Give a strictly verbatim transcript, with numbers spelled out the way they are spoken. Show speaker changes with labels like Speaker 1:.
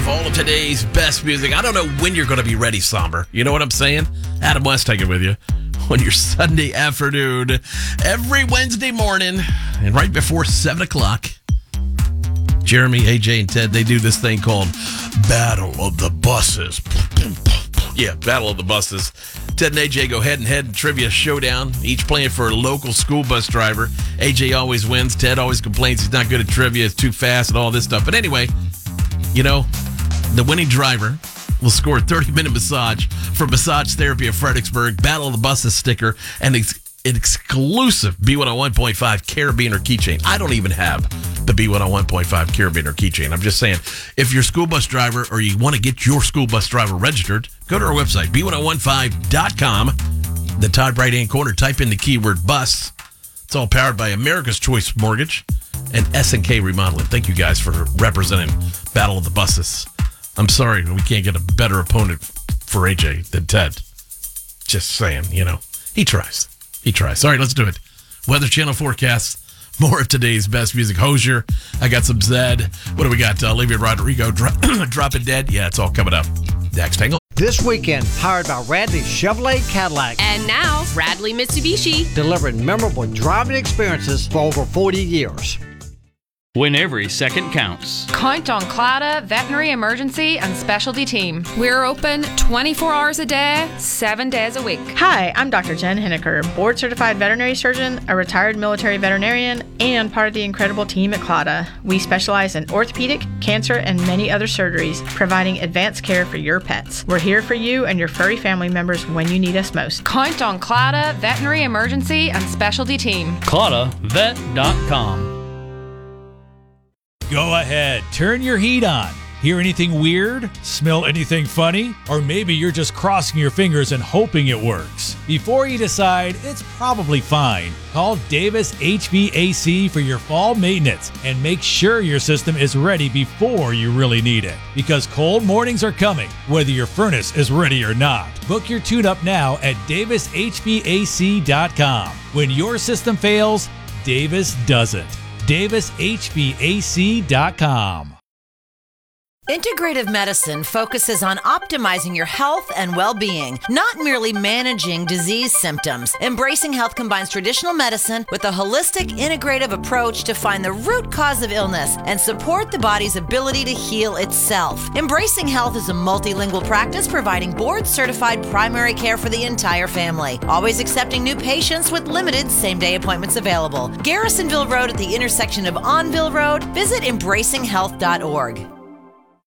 Speaker 1: All of today's best music. I don't know when you're going to be ready, Somber. You know what I'm saying? Adam West taking with you on your Sunday afternoon. Every Wednesday morning and right before seven o'clock, Jeremy, A J, and Ted, they do this thing called Battle of the Buses. Yeah, Battle of the Buses. Ted and A J go head and head in trivia showdown, each playing for a local school bus driver. A J always wins. Ted always complains he's not good at trivia, it's too fast and all this stuff. But anyway, you know, the winning driver will score a thirty-minute massage for Massage Therapy of Fredericksburg, Battle of the Buses sticker, and ex- an exclusive B one oh one point five Carabiner keychain. I don't even have the B one oh one point five Carabiner keychain. I'm just saying, if you're a school bus driver or you want to get your school bus driver registered, go to our website, B one oh one five dot com. The top right-hand corner, type in the keyword bus. It's all powered by America's Choice Mortgage and S and K Remodeling. Thank you guys for representing Battle of the Buses. I'm sorry we can't get a better opponent for A J than Ted. Just saying, you know. He tries. He tries. All right, let's do it. Weather Channel forecast. More of today's best music. Hosier. I got some Zed. What do we got? Uh, Olivia Rodrigo dro- dropping dead. Yeah, it's all coming up. Next, hang on.
Speaker 2: This weekend, powered by Radley Chevrolet Cadillac.
Speaker 3: And now, Radley Mitsubishi.
Speaker 2: Delivering memorable driving experiences for over forty years.
Speaker 4: When every second counts.
Speaker 5: Count on Clada Veterinary Emergency and Specialty Team.
Speaker 3: We're open twenty-four hours a day, seven days a week.
Speaker 6: Hi, I'm Doctor Jen Henniker, board-certified veterinary surgeon, a retired military veterinarian, and part of the incredible team at Clada. We specialize in orthopedic, cancer, and many other surgeries, providing advanced care for your pets. We're here for you and your furry family members when you need us most.
Speaker 5: Count on Clada Veterinary Emergency and Specialty Team.
Speaker 4: Clada Vet dot com.
Speaker 7: Go ahead, turn your heat on. Hear anything weird? Smell anything funny? Or maybe you're just crossing your fingers and hoping it works. Before you decide, it's probably fine. Call Davis H V A C for your fall maintenance and make sure your system is ready before you really need it. Because cold mornings are coming, whether your furnace is ready or not. Book your tune-up now at Davis H V A C dot com. When your system fails, Davis does it. Davis H V A C dot com.
Speaker 8: Integrative medicine focuses on optimizing your health and well-being, not merely managing disease symptoms. Embracing Health combines traditional medicine with a holistic, integrative approach to find the root cause of illness and support the body's ability to heal itself. Embracing Health is a multilingual practice providing board-certified primary care for the entire family, always accepting new patients with limited same-day appointments available. Garrisonville Road at the intersection of Onville Road. Visit embracing health dot org.